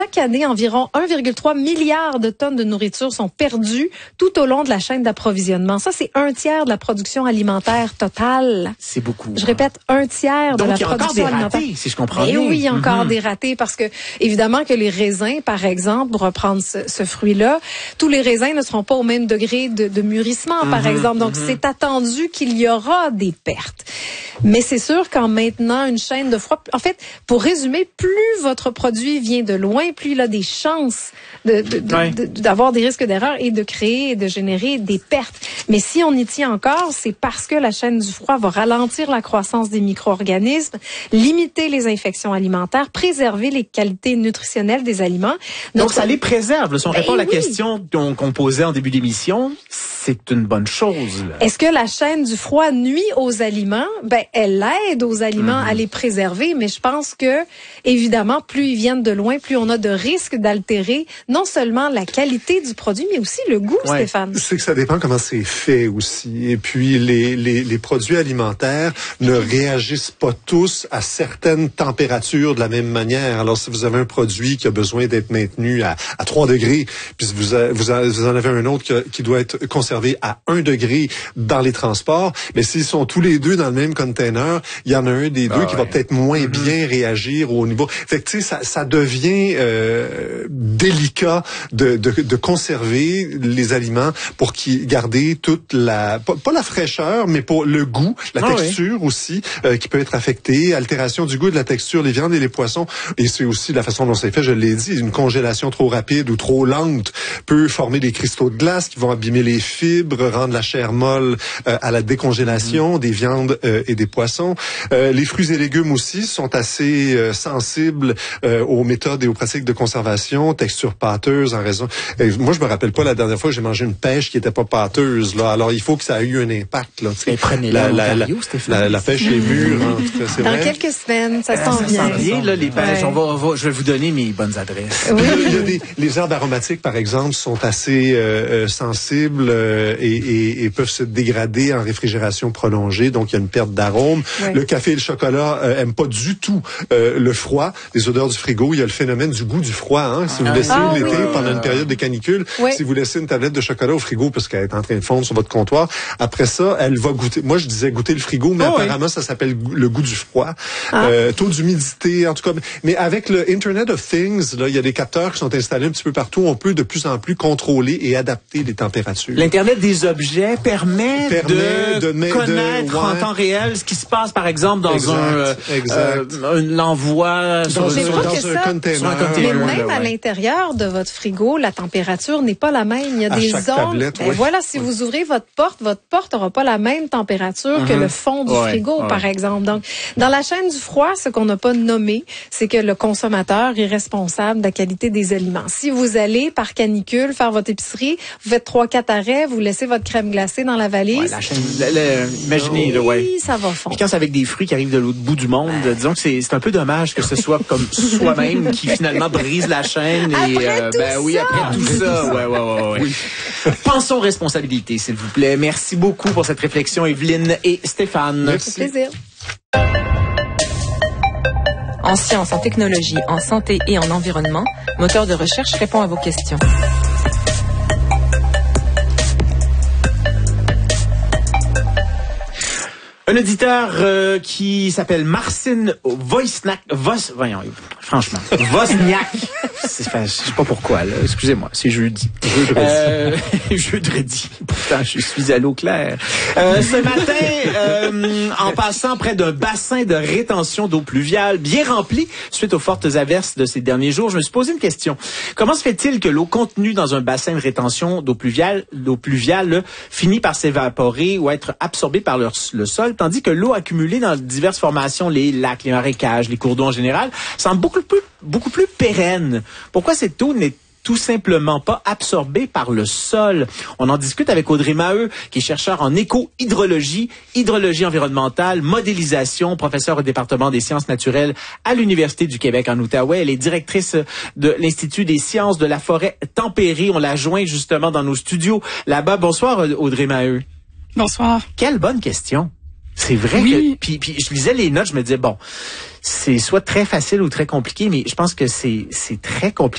Chaque année, environ 1,3 milliard de tonnes de nourriture sont perdues tout au long de la chaîne d'approvisionnement. Ça, c'est 1/3 de la production alimentaire totale. C'est beaucoup. Je répète, 1/3 de la production alimentaire. Donc, il y a encore des ratés, si je comprends bien. Et oui, il y a encore des ratés parce que, évidemment, que les raisins, par exemple, pour reprendre ce fruit-là, tous les raisins ne seront pas au même degré de mûrissement, par exemple. Donc, c'est attendu qu'il y aura des pertes. Mais c'est sûr qu'en maintenant une chaîne de froid, en fait, pour résumer, plus votre produit vient de loin, plus il a des chances d'avoir des risques d'erreur et de créer et de générer des pertes. Mais si on y tient encore, c'est parce que la chaîne du froid va ralentir la croissance des micro-organismes, limiter les infections alimentaires, préserver les qualités nutritionnelles des aliments. Donc, ça les préserve. Si on répond à la question qu'on posait en début d'émission, c'est une bonne chose. Est-ce que la chaîne du froid nuit aux aliments? Ben, elle aide aux aliments à les préserver, mais je pense que, évidemment, plus ils viennent de loin, plus on a de risques d'altérer non seulement la qualité du produit, mais aussi le goût, Stéphane. C'est que ça dépend comment c'est fait aussi. Et puis, les produits alimentaires ne réagissent pas tous à certaines températures de la même manière. Alors, si vous avez un produit qui a besoin d'être maintenu à 3 degrés, puis vous en avez un autre qui doit être conservé à 1 degré dans les transports, mais s'ils sont tous les deux dans le même container, il y en a un des deux qui va peut-être moins bien réagir au niveau. Fait que tu sais, ça devient délicat de conserver les aliments pour garder toute pas la fraîcheur, mais pour le goût, la texture aussi qui peut être affectée, altération du goût et de la texture, les viandes et les poissons. Et c'est aussi la façon dont c'est fait, je l'ai dit, une congélation trop rapide ou trop lente peut former des cristaux de glace qui vont abîmer les fibres, rendre la chair molle à la décongélation des viandes et des poissons. Les fruits et légumes aussi sont assez sensibles aux méthodes et aux pratiques de conservation, texture pâteuse en raison. Moi, je me rappelle pas la dernière fois que j'ai mangé une pêche qui était pas pâteuse là. Alors, il faut que ça ait eu un impact là. La pêche est mûre. C'est dans vrai? quelques semaines, ça s'en vient. Ça s'en vient là, les pêches. Je vais vous donner mes bonnes adresses. Oui. Les herbes aromatiques, par exemple, sont assez sensibles et peuvent se dégrader en réfrigération prolongée. Donc, il y a une perte d'arôme. Oui. Le café et le chocolat aiment pas du tout le froid, les odeurs du frigo. Il y a le phénomène du goût du froid. Hein? Si vous laissez l'été pendant une période de canicule, si vous laissez une tablette de chocolat au frigo parce qu'elle est en train de fondre sur votre comptoir, après ça, elle va goûter. Moi, je disais goûter le frigo, mais apparemment, ça s'appelle le goût du froid. Taux d'humidité, en tout cas. Mais avec le Internet of Things, là, il y a des capteurs qui sont installés un petit peu partout. On peut de plus en plus contrôler et adapter les températures. L'Internet des objets permet de connaître en temps réel ce qui se passe, par exemple, dans l'envoi sur un container. Mais même à l'intérieur de votre frigo, la température n'est pas la même. Il y a des zones. Tablette, voilà, si vous ouvrez votre porte n'aura pas la même température que le fond du frigo, par exemple. Donc, dans la chaîne du froid, ce qu'on n'a pas nommé, c'est que le consommateur est responsable de la qualité des aliments. Si vous allez, par canicule, faire votre épicerie, vous faites 3-4 arrêts, vous laissez votre crème glacée dans la valise. La chaîne, imaginez, ça va fondre. Et quand c'est avec des fruits qui arrivent de l'autre bout du monde, disons que c'est un peu dommage que ce soit comme soi-même qui finalement brise la chaîne. Après tout ça. Oui. Pensons responsabilité, s'il vous plaît. Merci beaucoup pour cette réflexion, Evelyne et Stéphane. Merci. Plaisir. En sciences, en technologie, en santé et en environnement, Moteur de recherche répond à vos questions. Un auditeur qui s'appelle Marcin Wozniak. Je sais pas pourquoi, là. Excusez-moi, c'est jeudi. Jeudi. Pourtant, je suis à l'eau claire. Ce matin, en passant près d'un bassin de rétention d'eau pluviale bien rempli suite aux fortes averses de ces derniers jours, je me suis posé une question. Comment se fait-il que l'eau contenue dans un bassin de rétention d'eau pluviale finit par s'évaporer ou être absorbée par le sol, tandis que l'eau accumulée dans diverses formations, les lacs, les marécages, les cours d'eau en général, semble beaucoup plus pérenne? Pourquoi cette eau n'est tout simplement pas absorbée par le sol? On en discute avec Audrey Maheu, qui est chercheur en éco-hydrologie, hydrologie environnementale, modélisation, professeure au département des sciences naturelles à l'Université du Québec en Outaouais. Elle est directrice de l'Institut des sciences de la forêt tempérée. On l'a joint justement dans nos studios là-bas. Bonsoir Audrey Maheu. Bonsoir. Quelle bonne question. C'est vrai que puis je lisais les notes, je me disais bon, c'est soit très facile ou très compliqué, mais je pense que c'est très compliqué.